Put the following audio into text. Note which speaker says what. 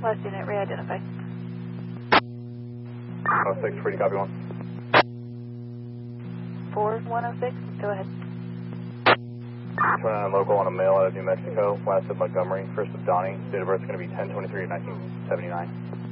Speaker 1: Last unit, re-identify.
Speaker 2: 106, free to copy 1.
Speaker 1: 4106, go ahead.
Speaker 2: 29 local on a male out of New Mexico, last of Montgomery, first of Donnie, date of birth is going to be 10/23/1979.